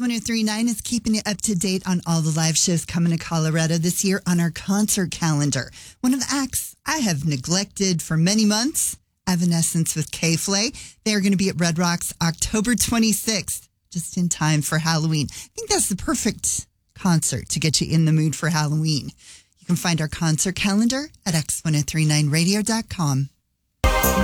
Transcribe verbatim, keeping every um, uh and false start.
ten thirty-nine is keeping you up to date on all the live shows coming to Colorado this year on our concert calendar. One of the acts I have neglected for many months, Evanescence with K-Flay. They are going to be at Red Rocks October twenty-sixth, just in time for Halloween. I think that's the perfect concert to get you in the mood for Halloween. You can find our concert calendar at x ten thirty-nine radio dot com.